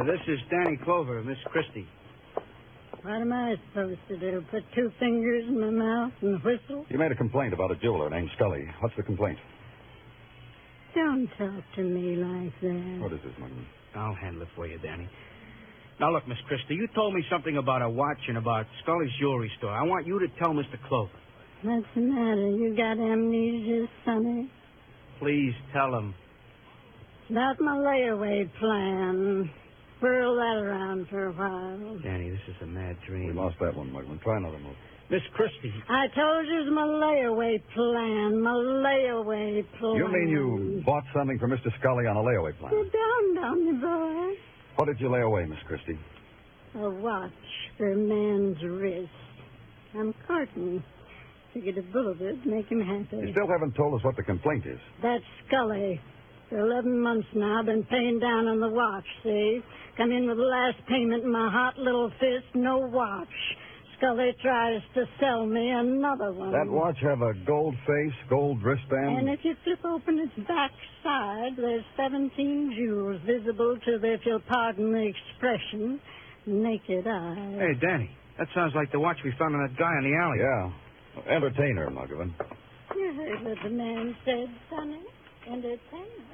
This is Danny Clover, Miss Christie. What am I supposed to do? Put two fingers in my mouth and whistle? You made a complaint about a jeweler named Scully. What's the complaint? Don't talk to me like that. What is this, Mugman? I'll handle it for you, Danny. Now, look, Miss Christie, you told me something about a watch and about Scully's jewelry store. I want you to tell Mr. Clover. What's the matter? You got amnesia, Sonny? Please tell him. About my layaway plan. Whirl that around for a while. Danny, this is a mad dream. We lost that one, Mugman. Try another move. Miss Christie. I told you it's my layaway plan. My layaway plan. You mean you bought something for Mr. Scully on a layaway plan? Sit down, on me, boy. What did you lay away, Miss Christie? A watch for a man's wrist. I'm courting. Figured a bullet would make him happy. You still haven't told us what the complaint is. That's Scully. For 11 months now, I've been paying down on the watch, see? Come in with the last payment in my hot little fist, no watch. Scully tries to sell me another one. That watch have a gold face, gold wristband? And if you flip open its back side, there's 17 jewels visible to the, if you'll pardon the expression, naked eye. Hey, Danny, that sounds like the watch we found on that guy in the alley. Yeah. Entertainer, Mugman. You heard what the man said, Sonny. Entertainer.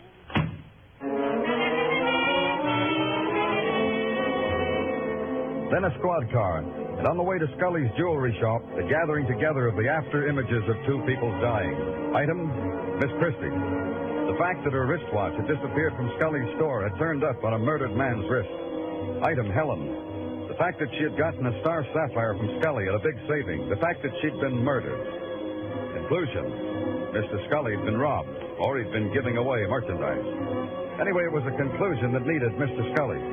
Then a squad car, and on the way to Scully's jewelry shop, the gathering together of the after images of two people dying. Item, Miss Christie. The fact that her wristwatch had disappeared from Scully's store had turned up on a murdered man's wrist. Item, Helen. The fact that she had gotten a star sapphire from Scully at a big saving. The fact that she'd been murdered. Conclusion, Mr. Scully had been robbed, or he'd been giving away merchandise. Anyway, it was a conclusion that needed Mr. Scully.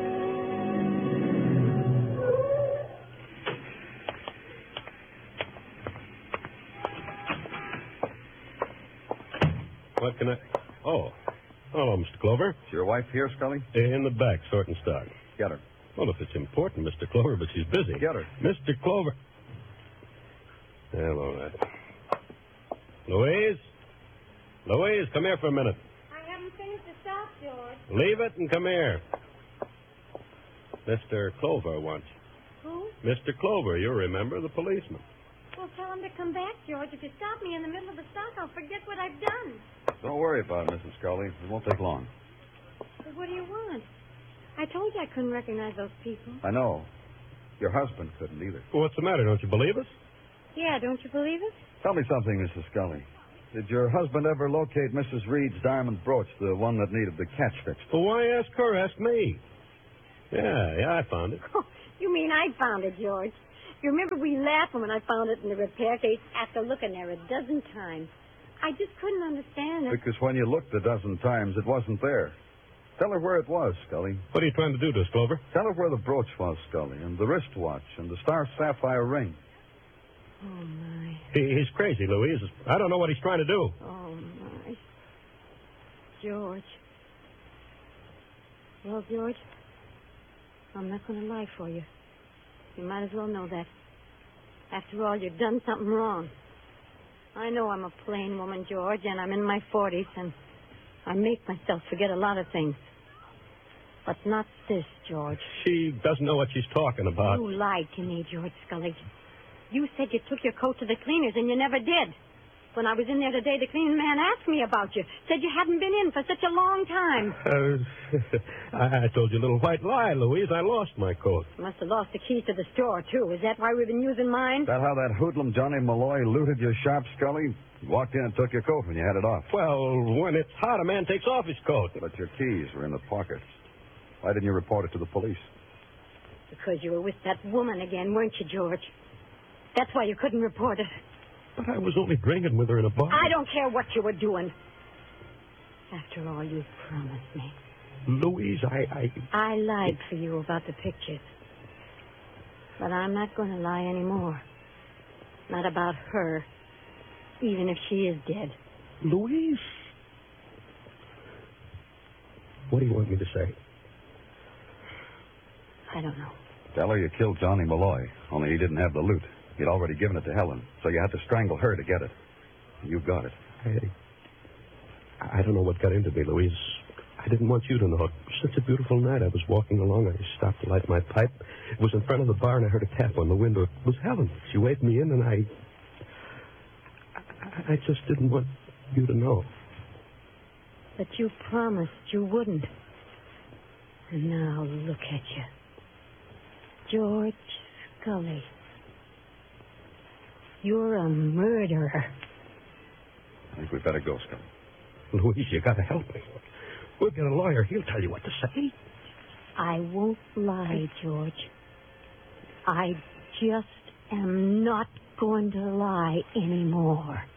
What can I... Oh. Hello, Mr. Clover. Is your wife here, Scully? In the back, sorting stock. Get her. Well, if it's important, Mr. Clover, but she's busy. Get her. Mr. Clover. Hello, right. Louise? Louise, come here for a minute. I haven't finished the stock, George. Leave it and come here. Mr. Clover wants you. Who? Mr. Clover, you remember, the policeman. Well, tell him to come back, George. If you stop me in the middle of the stock, I'll forget what I've done. Don't worry about it, Mrs. Scully. It won't take long. But what do you want? I told you I couldn't recognize those people. I know. Your husband couldn't either. Well, what's the matter? Don't you believe us? Yeah, don't you believe it? Tell me something, Mrs. Scully. Did your husband ever locate Mrs. Reed's diamond brooch, the one that needed the catch fixed? Well, why ask her? Ask me. Yeah, I found it. Oh, you mean I found it, George? You remember we laughed when I found it in the repair case after looking there a dozen times. I just couldn't understand it. Because when you looked a dozen times, it wasn't there. Tell her where it was, Scully. What are you trying to do to us, Clover? Tell her where the brooch was, Scully, and the wristwatch, and the star sapphire ring. Oh, my. He's crazy, Louise. I don't know what he's trying to do. Oh, my. George. Well, George, I'm not going to lie for you. You might as well know that. After all, you've done something wrong. I know I'm a plain woman, George, and I'm in my 40s, and I make myself forget a lot of things. But not this, George. She doesn't know what she's talking about. You lied to me, George Scully. You said you took your coat to the cleaners, and you never did. When I was in there today, the cleaning man asked me about you. Said you hadn't been in for such a long time. I told you a little white lie, Louise. I lost my coat. You must have lost the keys to the store, too. Is that why we've been using mine? Is that how that hoodlum Johnny Malloy looted your shop, Scully? He walked in and took your coat when you had it off. Well, when it's hot, a man takes off his coat. But your keys were in the pockets. Why didn't you report it to the police? Because you were with that woman again, weren't you, George? That's why you couldn't report it. But I was only drinking with her in a bar. I don't care what you were doing. After all, you promised me. Louise, I lied for you about the pictures. But I'm not going to lie anymore. Not about her, even if she is dead. Louise? What do you want me to say? I don't know. Tell her you killed Johnny Malloy, only he didn't have the loot. He'd already given it to Helen, so you had to strangle her to get it. You got it. I don't know what got into me, Louise. I didn't want you to know. It was such a beautiful night. I was walking along. I stopped to light my pipe. It was in front of the bar, and I heard a tap on the window. It was Helen. She waved me in, and I just didn't want you to know. But you promised you wouldn't. And now look at you. George Scully. You're a murderer. I think we'd better go, Scully. Louise, you got to help me. We'll get a lawyer. He'll tell you what to say. I won't lie, George. I just am not going to lie anymore.